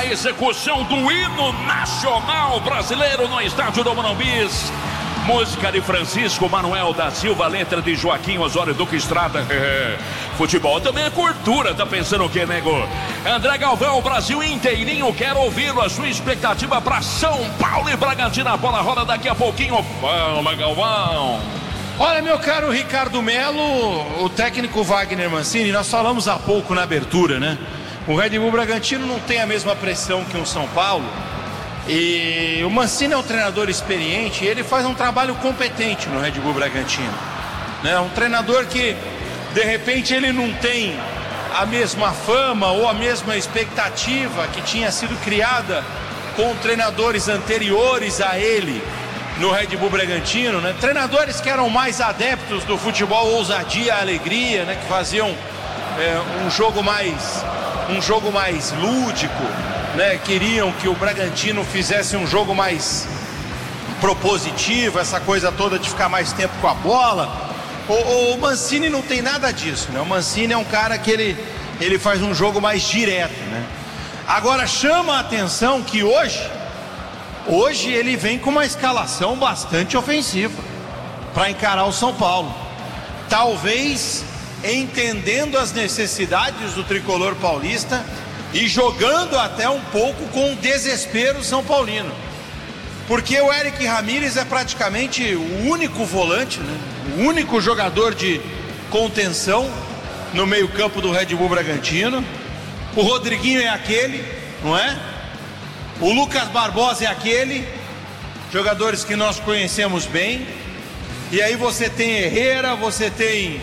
execução do hino nacional brasileiro no estádio do Morumbi. Música de Francisco Manuel da Silva, letra de Joaquim Osório Duque Estrada. Futebol também é cultura, tá pensando o que, nego? André Galvão, o Brasil inteirinho quer ouvi-lo. A sua expectativa para São Paulo e Bragantino. A bola rola daqui a pouquinho. Fala, Galvão. Olha, meu caro Ricardo Melo, o técnico Wagner Mancini, nós falamos há pouco na abertura, né? O Red Bull Bragantino não tem a mesma pressão que um São Paulo. E o Mancini é um treinador experiente e ele faz um trabalho competente no Red Bull Bragantino, né? Um treinador que, de repente, ele não tem a mesma fama ou a mesma expectativa que tinha sido criada com treinadores anteriores a ele no Red Bull Bragantino, né? Treinadores que eram mais adeptos do futebol ousadia, alegria, né? Que faziam um jogo mais lúdico, né? Queriam que o Bragantino fizesse um jogo mais propositivo, essa coisa toda de ficar mais tempo com a bola. O Mancini não tem nada disso, né? O Mancini é um cara que ele faz um jogo mais direto, né? Agora chama a atenção que hoje ele vem com uma escalação bastante ofensiva para encarar o São Paulo. Talvez entendendo as necessidades do tricolor paulista e jogando até um pouco com o desespero são paulino. Porque o Eric Ramírez é praticamente o único volante, né? O único jogador de contenção no meio-campo do Red Bull Bragantino. O Rodriguinho é aquele, não é? O Lucas Barbosa é aquele, jogadores que nós conhecemos bem. E aí você tem Herrera, você tem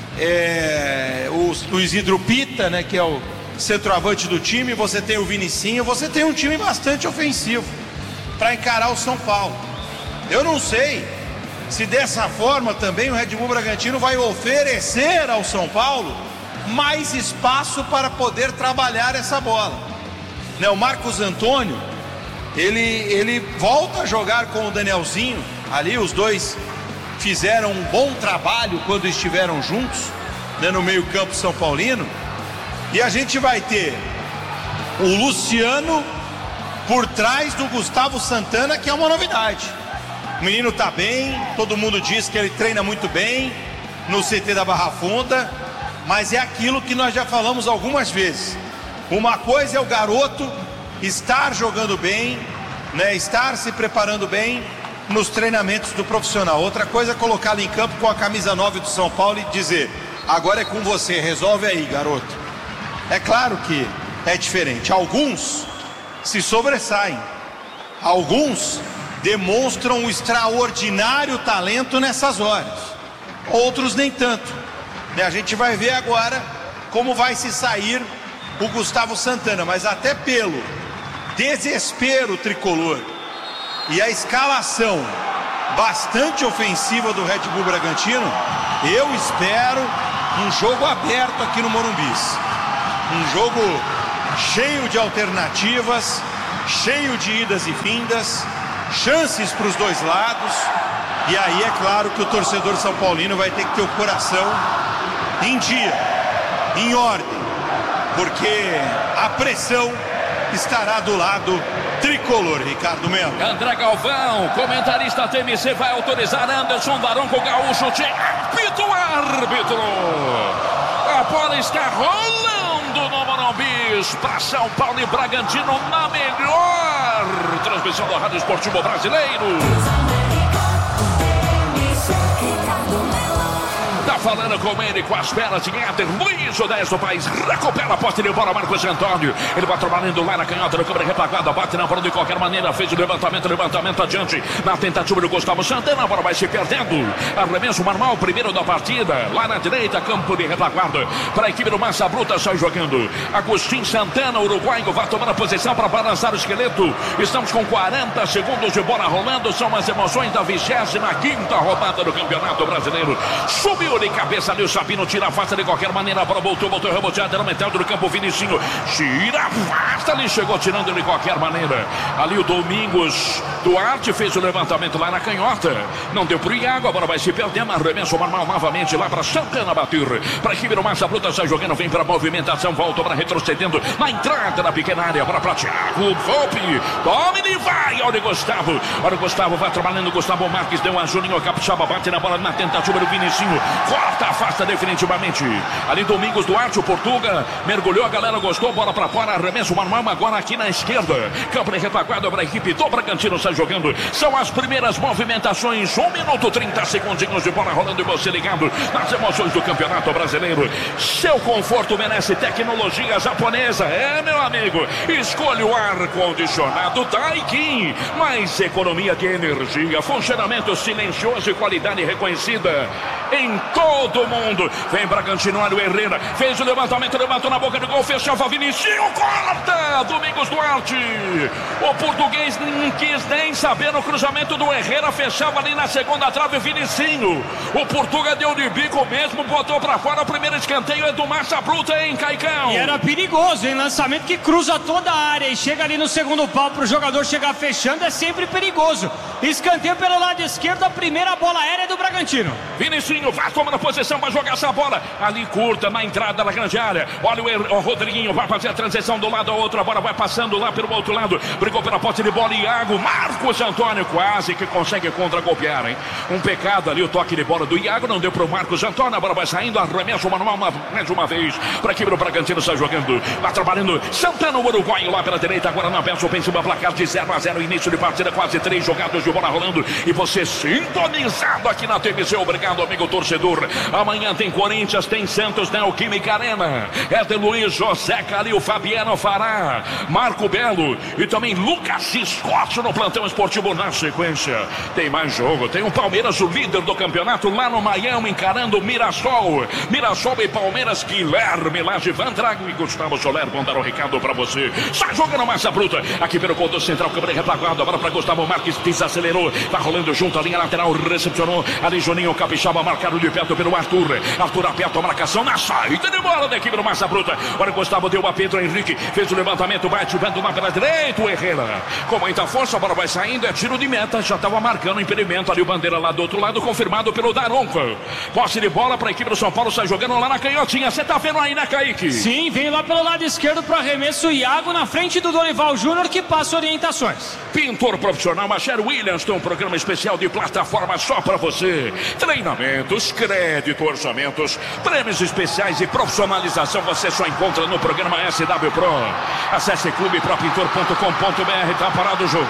o Isidro Pita, né, que é o centroavante do time. Você tem o Vinicinho, você tem um time bastante ofensivo para encarar o São Paulo. Eu não sei se dessa forma também o Red Bull Bragantino vai oferecer ao São Paulo mais espaço para poder trabalhar essa bola, né? O Marcos Antônio, ele volta a jogar com o Danielzinho ali. Os dois fizeram um bom trabalho quando estiveram juntos, né, no meio campo são paulino. E a gente vai ter o Luciano por trás do Gustavo Santana, que é uma novidade. O menino tá bem, todo mundo diz que ele treina muito bem no CT da Barra Funda, mas é aquilo que nós já falamos algumas vezes. Uma coisa é o garoto estar jogando bem, né, estar se preparando bem nos treinamentos do profissional. Outra coisa é colocá-lo em campo com a camisa 9 do São Paulo e dizer: agora é com você, resolve aí, garoto. É claro que é diferente. Alguns se sobressaem, alguns demonstram um extraordinário talento nessas horas, outros nem tanto, né? A gente vai ver agora como vai se sair o Gustavo Santana, mas até pelo desespero tricolor e a escalação bastante ofensiva do Red Bull Bragantino, eu espero um jogo aberto aqui no Morumbi, um jogo cheio de alternativas, cheio de idas e vindas, chances para os dois lados. E aí é claro que o torcedor são paulino vai ter que ter o coração em dia, em ordem, porque a pressão estará do lado tricolor. Ricardo Melo. André Galvão, comentarista TMC, vai autorizar Anderson Barão com o gaúcho. Apita o árbitro. A bola está rolando no Morumbi para São Paulo e Bragantino na melhor transmissão do Rádio Esportivo Brasileiro. Tá falando com ele, com as pernas de Éder, Luiz, o 10 do país, recupera a posse de bola, Marcos Antônio, ele vai trabalhando lá na canhota, no câmera replacada, bate na bola de qualquer maneira, fez o levantamento adiante, na tentativa do Gustavo Santana, a bola vai se perdendo, arremesso manual, primeiro da partida, lá na direita, campo de retaguarda, para a equipe do Massa Bruta, sai jogando, Agostinho Santana, uruguaio, vai tomando a posição para balançar o esqueleto, estamos com 40 segundos de bola rolando, são as emoções da 25ª rodada do Campeonato Brasileiro, subiu cabeça ali o Sabino, tira, afasta de qualquer maneira, a bola voltou, reboteada no metade do campo, Vinicinho, tira, afasta ali, chegou tirando de qualquer maneira. Ali o Domingos Duarte fez o levantamento lá na canhota, não deu pro Iago, a bola vai se perdendo, arremesso normal novamente lá para Santana bater, para Ribeiro Massa Bruta, sai jogando, vem para movimentação, volta para retrocedendo na entrada da pequena área, bola para Thiago Volpe, tome e vai, olha o Gustavo vai trabalhando, Gustavo Marques deu uma Juninho Capixaba, bate na bola na tentativa do Vinicinho, corta, afasta definitivamente, ali Domingos Duarte, o Portuga, mergulhou, a galera gostou, bola para fora, arremesso manual agora aqui na esquerda, campo de retaguarda para a equipe do Bragantino, sai jogando, são as primeiras movimentações, 1 minuto 30 segundinhos de bola rolando e você ligado nas emoções do Campeonato Brasileiro. Seu conforto merece tecnologia japonesa, meu amigo, escolha o ar-condicionado Daikin, mais economia de energia, funcionamento silencioso e qualidade reconhecida em todo o mundo. Vem Bragantino, olha o Herrera, fez o levantamento, levantou na boca do gol, fechava Vinicinho, corta, Domingos Duarte, o português não quis nem saber, no cruzamento do Herrera, fechava ali na segunda trave, Vinicinho, o Portuga deu de bico mesmo, botou pra fora, o primeiro escanteio é do Massa Bruta, hein, Caicão? E era perigoso, hein, lançamento que cruza toda a área e chega ali no segundo pau pro jogador chegar fechando, é sempre perigoso. Escanteio pelo lado esquerdo, a primeira bola aérea do Bragantino. Vinicinho vai tomando posição para jogar essa bola ali curta na entrada da grande área, olha o Rodriguinho, vai fazer a transição do lado ao outro, a bola vai passando lá pelo outro lado, brigou pela posse de bola, Iago, Marcos Antônio quase que consegue contra-golpear, hein? Um pecado ali o toque de bola do Iago, não deu pro Marcos Antônio, a bola vai saindo, arremesso manual mais uma vez, para que o Bragantino está jogando, vai trabalhando Santana, o uruguaio lá pela direita, agora na peça ofensiva, placar de 0-0, início de partida, quase 3 jogadas de bola rolando, e você sintonizado aqui na TVC, obrigado amigo torcedor, amanhã tem Corinthians, tem Santos, Neoquímica Arena, Éder Luiz, José Calil, Fabiano Fará, Marco Belo e também Lucas Scott no plantão esportivo na sequência, tem mais jogo, tem o Palmeiras, o líder do campeonato lá no Miami, encarando o Mirassol e Palmeiras, Guilherme Laje, Van Drago e Gustavo Soler vão dar o recado pra você, sai jogando Massa Bruta, aqui pelo ponto central, câmera retaguarda, agora pra Gustavo Marques, desacelerou, tá rolando junto a linha lateral, recepcionou, ali Juninho Capixaba, marcado de perto pelo Arthur aperta a marcação na saída de bola da equipe do Massa Bruta, agora Gustavo deu a Pedro Henrique, fez o levantamento, bate, vendo lá pela direita, o Herrera, com muita força, a bola vai saindo, é tiro de meta, já estava marcando o impedimento, ali o bandeira lá do outro lado, confirmado pelo Daronco, posse de bola para a equipe do São Paulo, sai jogando lá na canhotinha, você tá vendo aí, né, Kaique? Sim, vem lá pelo lado esquerdo para arremesso, Iago na frente do Dorival Júnior, que passa orientações. Pintor profissional, Macher Williams tem um programa especial de plataforma só para você, treinamentos, crédito, orçamentos, prêmios especiais e profissionalização, você só encontra no programa SW Pro, acesse clubepropintor.com.br, tá parado o jogo.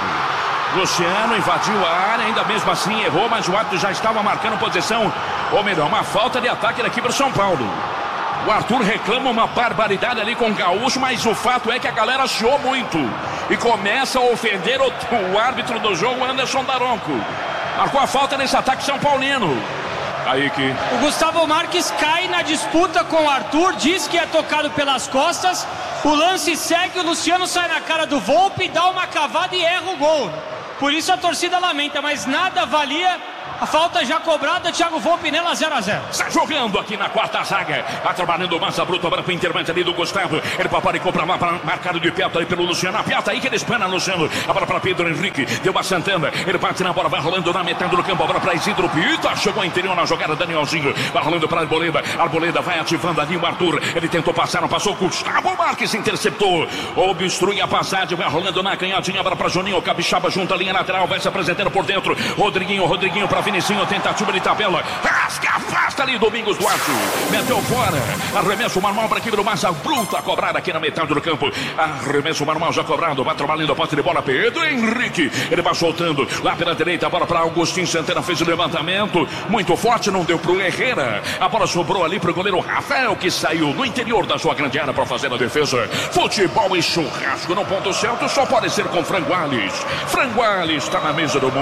Luciano invadiu a área, ainda mesmo assim errou, mas o árbitro já estava marcando posição, ou melhor, uma falta de ataque da equipe do São Paulo. O Arthur reclama uma barbaridade ali com o Gaúcho, mas o fato é que a galera chiou muito e começa a ofender o árbitro do jogo, Anderson Daronco. Marcou a falta nesse ataque São Paulino. Aí que o Gustavo Marques cai na disputa com o Arthur, diz que é tocado pelas costas, o lance segue, o Luciano sai na cara do Volpe, dá uma cavada e erra o gol. Por isso a torcida lamenta, mas nada valia. A falta já cobrada, Thiago Volpe nela, 0-0. Está jogando aqui na quarta zaga. Está trabalhando o Massa Bruta, agora para o intervento ali do Gustavo. Ele paparicou para lá, marcado de perto ali pelo Luciano. Aperta aí que ele espana, Luciano. A bola para Pedro Henrique, deu a Santana. Ele bate na bola, vai rolando na metade do campo. Agora para Isidro Pita, chegou ao interior na jogada, Danielzinho. Vai rolando para Arboleda. Arboleda vai ativando ali o Arthur. Ele tentou passar, não passou. Gustavo Marques interceptou. Obstrui a passagem, vai rolando na canhotinha. Agora para Juninho Capixaba, junto à linha lateral. Vai se apresentando por dentro. Rodriguinho para Vinicinho, tentativa de tabela, afasta ali Domingos Duarte, meteu fora, arremesso manual para a equipe do Massa Bruta, cobrado aqui na metade do campo, arremesso manual já cobrado, vai trabalhando a posse de bola, Pedro Henrique, ele vai soltando, lá pela direita, a bola para Augustinho Santana, fez o levantamento, muito forte, não deu pro Herrera, a bola sobrou ali pro goleiro Rafael, que saiu no interior da sua grande área para fazer a defesa. Futebol e churrasco no ponto certo só pode ser com Franguales. Franguales está na mesa do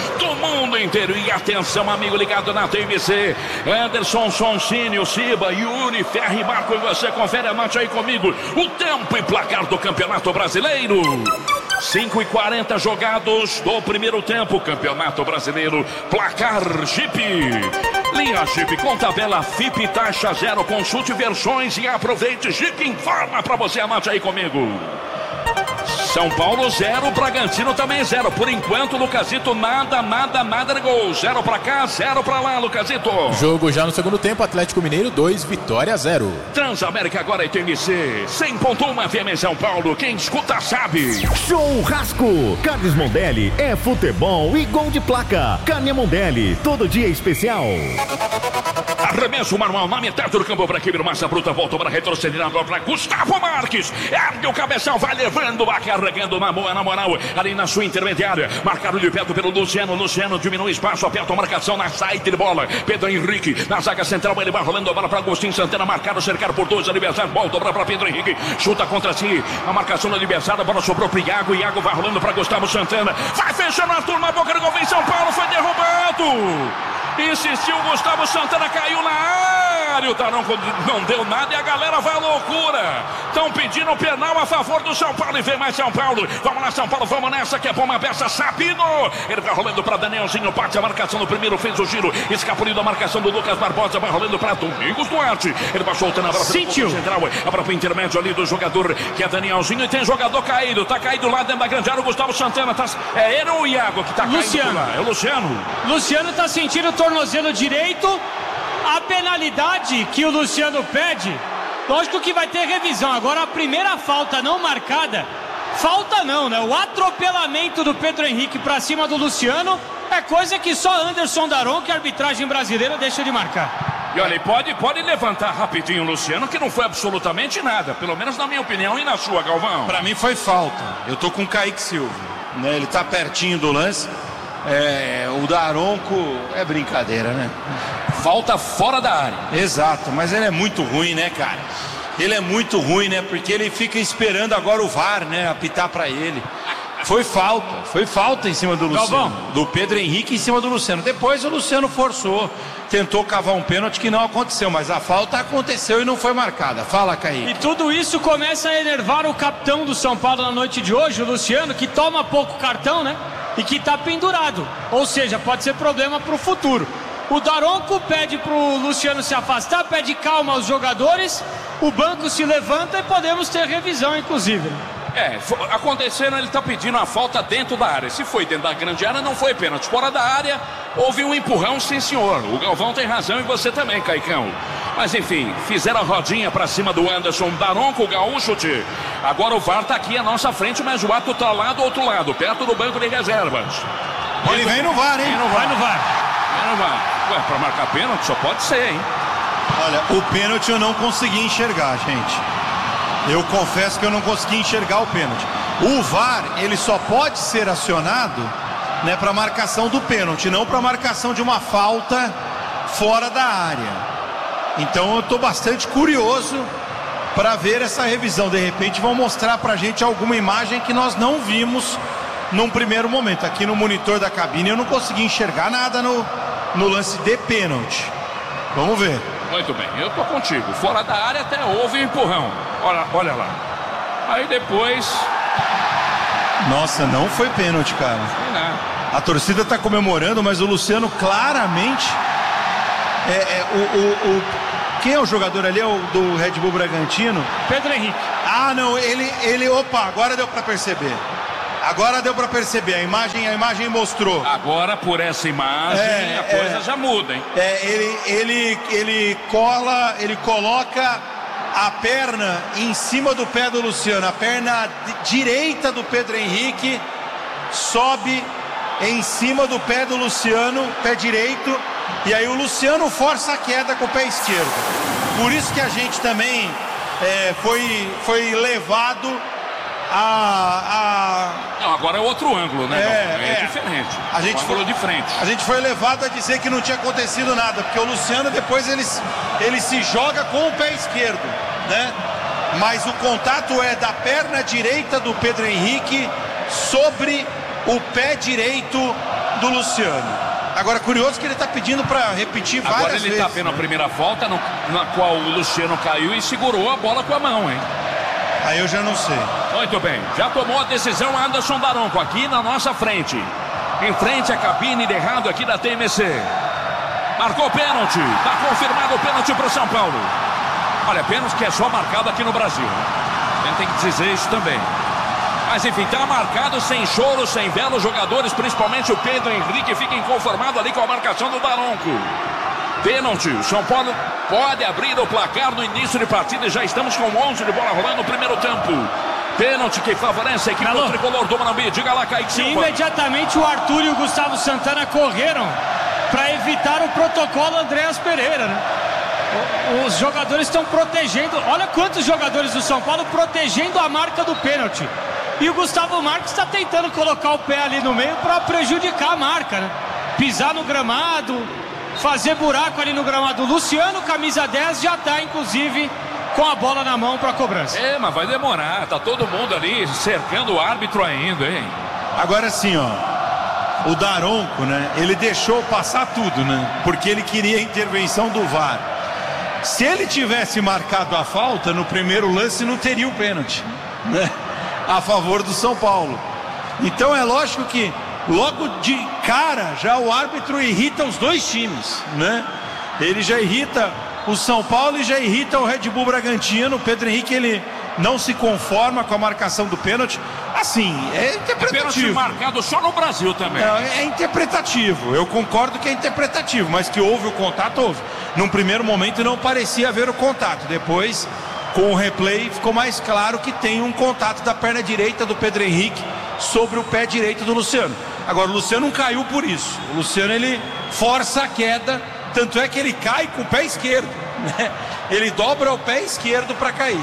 mundo inteiro, e atenção, amigo ligado na TVC, Anderson, Soncínio, Ciba, Yuri, Ferri, Marco, e você confere, anote aí comigo o tempo e placar do Campeonato Brasileiro. 5:40 jogados do primeiro tempo, Campeonato Brasileiro, placar Jeep Linha Jeep com tabela FIP taxa zero. Consulte versões e aproveite. Jeep informa pra você. Anote aí comigo. São Paulo 0, Bragantino também 0. Por enquanto, Lucasito, nada de gol. 0 pra cá, 0 pra lá, Lucasito. Jogo já no segundo tempo, Atlético Mineiro 2, Vitória 0. Transamérica agora é TMC 100.1 FM em São Paulo. Quem escuta sabe. Churrasco. Carnes Mondelli é futebol e gol de placa. Carne Mondelli, todo dia especial. Arremesso manual na metade do campo para Kibir, massa bruta, volta para retroceder agora para Gustavo Marques. Ergue o cabeção, vai levando, vai carregando na moral, ali na sua intermediária. Marcado de perto pelo Luciano. Luciano diminui espaço, aperta a marcação na saída de bola. Pedro Henrique na zaga central, ele vai rolando a bola para Agostinho Santana, marcado, cercado por dois, adversário, volta para Pedro Henrique, chuta contra si, a marcação do adversário, a bola sobrou para Iago vai rolando para Gustavo Santana, vai fechando a turma, a boca do gol, vem São Paulo, foi derrubado. Insistiu, Gustavo Santana caiu na área. O Daronco não deu nada e a galera vai à loucura. Estão pedindo penal a favor do São Paulo. E vem mais São Paulo. Vamos lá, São Paulo, vamos nessa que é bom uma peça. Sabino. Ele vai rolando para Danielzinho. Parte a marcação no primeiro, fez o giro. Escapuliu da marcação do Lucas Barbosa. Vai rolando para Domingos Duarte. Ele vai soltando a bola pelo central. A própria intermédio ali do jogador que é Danielzinho. E tem jogador caído. Tá caído lá dentro da grande área. O Gustavo Santana. É ele ou o Iago que tá Luciano. Caído lá? É o Luciano. Luciano tá sentindo o tornozelo direito. A penalidade que o Luciano pede, lógico que vai ter revisão. Agora a primeira falta não marcada, falta não, né? O atropelamento do Pedro Henrique pra cima do Luciano é coisa que só Anderson Daronco, que a arbitragem brasileira deixa de marcar. E olha, pode levantar rapidinho o Luciano, que não foi absolutamente nada, pelo menos na minha opinião e na sua, Galvão. Pra mim foi falta. Eu tô com o Kaique Silva, né? Ele tá pertinho do lance. O Daronco é brincadeira, né? Falta fora da área. Exato, mas ele é muito ruim, né, cara? Ele é muito ruim, né? Porque ele fica esperando agora o VAR, né? Apitar pra ele. Foi falta em cima do Luciano. Do Pedro Henrique em cima do Luciano. Depois o Luciano forçou, tentou cavar um pênalti que não aconteceu, mas a falta aconteceu e não foi marcada. Fala, Kaique. E tudo isso começa a enervar o capitão do São Paulo na noite de hoje, o Luciano, que toma pouco cartão, né? E que tá pendurado, ou seja, pode ser problema pro futuro. O Daronco pede pro Luciano se afastar, pede calma aos jogadores, o banco se levanta e podemos ter revisão, inclusive. Acontecendo, ele tá pedindo a falta dentro da área. Se foi dentro da grande área, não foi pênalti. Fora da área, houve um empurrão, sim senhor. O Galvão tem razão e você também, Caicão. Mas enfim, fizeram a rodinha pra cima do Anderson Daronco, o gaúcho. Agora o VAR tá aqui à nossa frente, mas o ato tá lá do outro lado, perto do banco de reservas. Ele vem no VAR, hein? Vai no VAR. Ué, pra marcar pênalti só pode ser, hein? Olha, o pênalti eu não consegui enxergar, gente. Eu confesso que eu não consegui enxergar o pênalti. O VAR, ele só pode ser acionado, né, para marcação do pênalti, não para marcação de uma falta fora da área. Então eu estou bastante curioso para ver essa revisão. De repente vão mostrar pra gente alguma imagem que nós não vimos num primeiro momento. Aqui no monitor da cabine eu não consegui enxergar nada no lance de pênalti. Vamos ver. Muito bem, eu tô contigo. Fora da área até houve um empurrão. Olha lá. Aí depois... Nossa, não foi pênalti, cara. A torcida tá comemorando, mas o Luciano claramente... Quem é o jogador ali? É o do Red Bull Bragantino? Pedro Henrique. Ah, não, ele... Opa, agora deu pra perceber. A imagem mostrou. Agora, por essa imagem, a coisa já muda, hein? Ele coloca a perna em cima do pé do Luciano. A perna direita do Pedro Henrique sobe em cima do pé do Luciano, pé direito. E aí o Luciano força a queda com o pé esquerdo. Por isso que a gente também foi levado Não, agora é outro ângulo, né? É diferente. A gente ângulo de frente. A gente foi levado a dizer que não tinha acontecido nada, porque o Luciano depois ele se joga com o pé esquerdo, né? Mas o contato é da perna direita do Pedro Henrique sobre o pé direito do Luciano. Agora, curioso que ele está pedindo para repetir várias vezes. Agora ele está vendo a primeira falta, na qual o Luciano caiu e segurou a bola com a mão, hein? Aí eu já não sei. Muito bem, já tomou a decisão Anderson Daronco aqui na nossa frente. Em frente à cabine de rádio aqui da TMC. Marcou pênalti. Está confirmado o pênalti para o São Paulo. Olha, pênalti que é só marcado aqui no Brasil. A gente tem que dizer isso também. Mas enfim, está marcado, sem choro, sem vela. Os jogadores, principalmente o Pedro Henrique, fica inconformado ali com a marcação do Daronco. Pênalti. O São Paulo pode abrir o placar no início de partida. E já estamos com 11 de bola rolando no primeiro tempo. Pênalti que favorece a equipe do tricolor do Morumbi. Diga lá, Kaique Silva. Imediatamente o Arthur e o Gustavo Santana correram para evitar o protocolo Andréas Pereira, né? Os jogadores estão protegendo. Olha quantos jogadores do São Paulo protegendo a marca do pênalti. E o Gustavo Marques está tentando colocar o pé ali no meio para prejudicar a marca, né? Pisar no gramado, fazer buraco ali no gramado. O Luciano, camisa 10, já está inclusive com a bola na mão para a cobrança. Mas vai demorar. Tá todo mundo ali cercando o árbitro ainda, hein? Agora sim, ó. O Daronco, né? Ele deixou passar tudo, né? Porque ele queria a intervenção do VAR. Se ele tivesse marcado a falta no primeiro lance, não teria o pênalti, né? A favor do São Paulo. Então é lógico que logo de cara já o árbitro irrita os dois times, né? Ele já irrita o São Paulo e já irrita o Red Bull Bragantino. O Pedro Henrique, ele não se conforma com a marcação do pênalti. Assim, é interpretativo. É pênalti marcado só no Brasil também. É interpretativo. Eu concordo que é interpretativo, mas que houve o contato, houve. Num primeiro momento não parecia haver o contato. Depois, com o replay, ficou mais claro que tem um contato da perna direita do Pedro Henrique sobre o pé direito do Luciano. Agora, o Luciano não caiu por isso. O Luciano, ele força a queda, tanto é que ele cai com o pé esquerdo, né? Ele dobra o pé esquerdo para cair.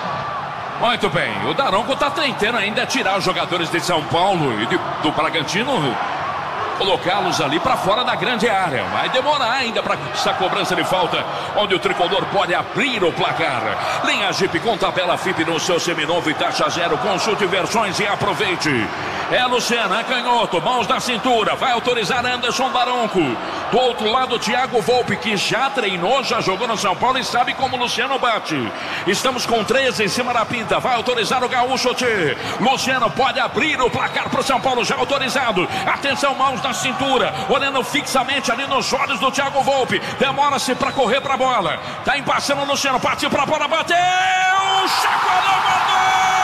Muito bem, o Daronco está tentando ainda tirar os jogadores de São Paulo e do Bragantino, colocá-los ali para fora da grande área. Vai demorar ainda para essa cobrança de falta, onde o tricolor pode abrir o placar. Linha Jeep com tabela FIP no seu seminovo e taxa zero. Consulte versões e aproveite. É Luciano, é canhoto, mãos na cintura. Vai autorizar Anderson Daronco. Do outro lado, Thiago Volpe, que já treinou, já jogou no São Paulo e sabe como o Luciano bate. Estamos com 13 em cima da pinta. Vai autorizar o Gaúcho Tchê. Luciano pode abrir o placar para o São Paulo, já autorizado. Atenção, mãos na cintura, olhando fixamente ali nos olhos do Thiago Volpe. Demora-se para correr para a bola. Tá embaixando o Luciano, partiu para a bola, bateu! Chacoalhou, mandou!